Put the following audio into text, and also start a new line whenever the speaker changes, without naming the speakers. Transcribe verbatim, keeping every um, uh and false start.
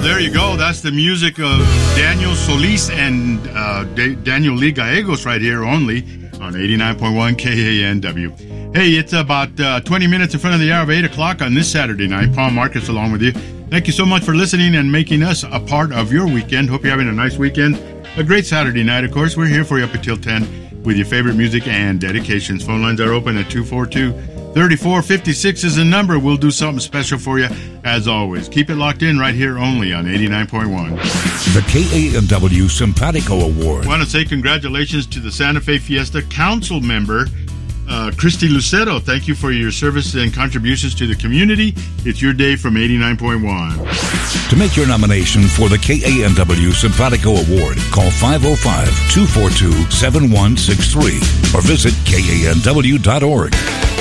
there you go. That's the music of Daniel Solis and uh, D- Daniel Lee Gallegos right here only on eighty-nine point one K A N W. Hey, it's about uh, twenty minutes in front of the hour of eight o'clock on this Saturday night. Paul Marcus along with you. Thank you so much for listening and making us a part of your weekend. Hope you're having a nice weekend. A great Saturday night, of course. We're here for you up until ten with your favorite music and dedications. Phone lines are open at two four two, three four five six is the number. We'll do something special for you, as always. Keep it locked in right here only on eighty-nine point one.
The K A N W Simpatico Award.
I want to say congratulations to the Santa Fe Fiesta Council member, uh, Christy Lucero. Thank you for your service and contributions to the community. It's your day from eighty-nine point one.
To make your nomination for the K A N W Simpatico Award, call five oh five, two four two, seven one six three or visit K A N W dot org.